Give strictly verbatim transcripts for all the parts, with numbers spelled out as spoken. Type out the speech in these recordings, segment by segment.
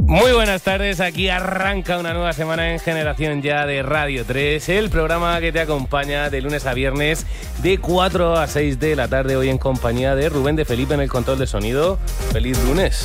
Muy buenas tardes, aquí arranca una nueva semana en Generación Ya de Radio tres, el programa que te acompaña de lunes a viernes de cuatro a seis de la tarde, hoy en compañía de Rubén de Felipe en el control de sonido. ¡Feliz lunes!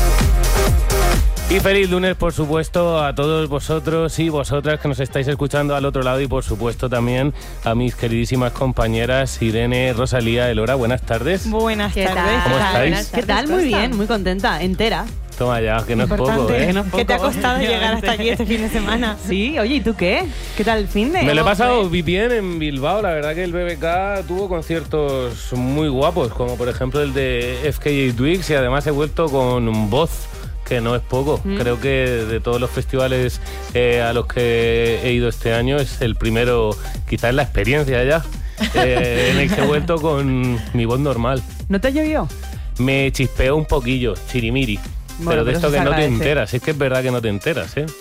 Y feliz lunes, por supuesto, a todos vosotros y vosotras que nos estáis escuchando al otro lado y, por supuesto, también a mis queridísimas compañeras Irene, Rosalía, Elora. Buenas tardes. Buenas ¿Qué tardes. tal? ¿Cómo estáis? ¿Qué tal? Muy bien, muy contenta, entera. Toma ya, que no es poco, ¿eh? Que no es poco. ¿Qué te ha costado llegar hasta aquí este fin de semana? Sí, oye, ¿y tú qué? ¿Qué tal el fin de? Me lo he pasado bien en Bilbao. La verdad que el B B K tuvo conciertos muy guapos, como por ejemplo el de F K A Twigs, y además he vuelto con voz, que no es poco. Mm. Creo que de todos los festivales eh, a los que he ido este año es el primero, quizás la experiencia ya, eh, en el que he vuelto con mi voz normal. ¿No te llovió? Me chispeó un poquillo, chirimiri. Bueno, pero de pero esto que no te agradece. enteras, es que es verdad que no te enteras, ¿eh?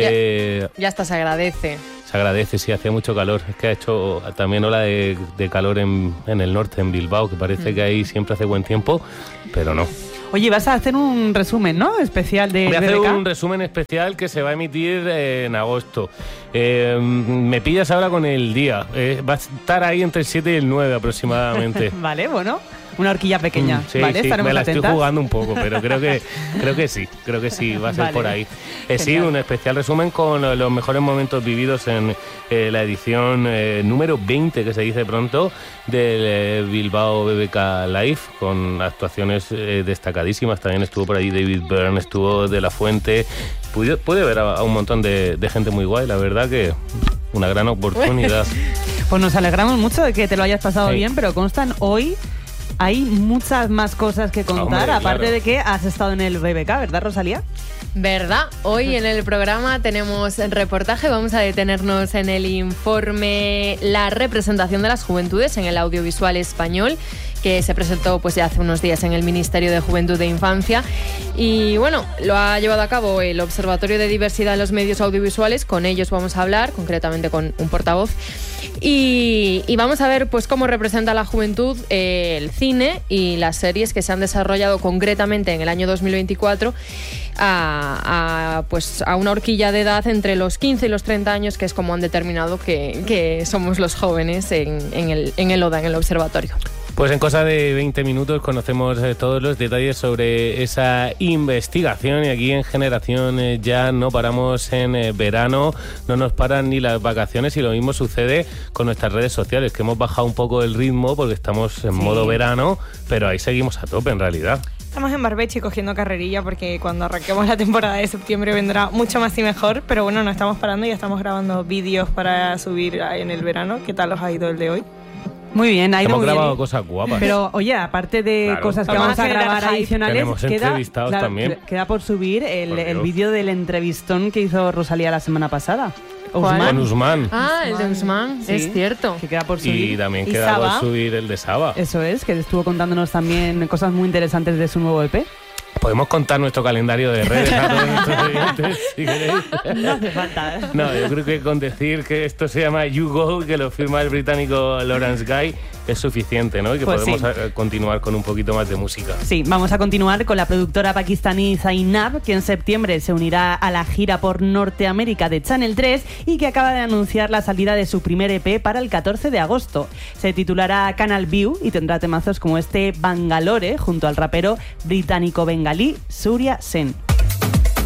eh ya, ya hasta se agradece. Se agradece, sí, hacía mucho calor. Es que ha hecho también ola de, de calor en, en el norte, en Bilbao, que parece mm. que ahí siempre hace buen tiempo, pero no. Oye, vas a hacer un resumen, ¿no? Especial de Voy a hacer B B K. un resumen especial que se va a emitir eh, en agosto. Eh, me pillas ahora con el día. Eh, va a estar ahí entre el siete y el nueve aproximadamente. Vale, bueno. Una horquilla pequeña, mm, sí, ¿vale? Sí, estaremos me la atentas. estoy jugando un poco, pero creo que creo que sí, creo que sí, va a ser vale. por ahí. Eh, sí, un especial resumen con los mejores momentos vividos en eh, la edición eh, número veinte, que se dice pronto, del eh, Bilbao B B K Live, con actuaciones eh, destacadísimas. También estuvo por ahí David Byrne, estuvo De La Fuente. Pude, pude ver a, a un montón de, de gente muy guay, la verdad que una gran oportunidad. Pues nos alegramos mucho de que te lo hayas pasado sí. bien, pero constan hoy... Hay muchas más cosas que contar, Hombre, aparte claro. de que has estado en el B B K, ¿verdad, Rosalía? ¿Verdad? Hoy en el programa tenemos el reportaje, vamos a detenernos en el informe La representación de las juventudes en el audiovisual español, que se presentó pues ya hace unos días en el Ministerio de Juventud e Infancia. Y bueno, lo ha llevado a cabo el Observatorio de Diversidad en los Medios Audiovisuales. Con ellos vamos a hablar, concretamente con un portavoz. Y, y vamos a ver pues cómo representa la juventud eh, el cine y las series que se han desarrollado concretamente en el año dos mil veinticuatro a, a, pues, a una horquilla de edad entre los quince y los treinta años, que es como han determinado que, que somos los jóvenes en, en, el, en el O D A, en el observatorio. Pues en cosa de veinte minutos conocemos eh, todos los detalles sobre esa investigación, y aquí en Generación eh, Ya no paramos en eh, verano, no nos paran ni las vacaciones, y lo mismo sucede con nuestras redes sociales, que hemos bajado un poco el ritmo porque estamos en sí. modo verano, pero ahí seguimos a tope en realidad. Estamos en Barbecho y cogiendo carrerilla porque cuando arranquemos la temporada de septiembre vendrá mucho más y mejor, pero bueno, no estamos parando y estamos grabando vídeos para subir en el verano. ¿Qué tal os ha ido el de hoy? Muy bien, ha ido Hemos muy grabado bien. cosas guapas. Pero oye, aparte de claro. cosas que Vamos vamos a a grabar hype. adicionales, Tenemos queda, entrevistados claro, también. queda por subir el, por el vídeo del entrevistón que hizo Rosalía la semana pasada. ¿Cuál? Con Usman. Ah, el de Usman, Sí, es cierto. Que queda por subir. Y también ¿Y queda Saba? por subir el de Saba. Eso es, que estuvo contándonos también cosas muy interesantes de su nuevo E P. Podemos contar nuestro calendario de redes a todos nuestros oyentes, si queréis. No hace falta. No, yo creo que con decir que esto se llama You Go, que lo firma el británico Lawrence Guy, es suficiente, ¿no? Y que Pues podemos sí. a- continuar con un poquito más de música. Sí, vamos a continuar con la productora pakistaní Zainab, que en septiembre se unirá a la gira por Norteamérica de Channel tres y que acaba de anunciar la salida de su primer E P para el catorce de agosto. Se titulará Canal View y tendrá temazos como este Bangalore junto al rapero británico bengalí Surya Sen.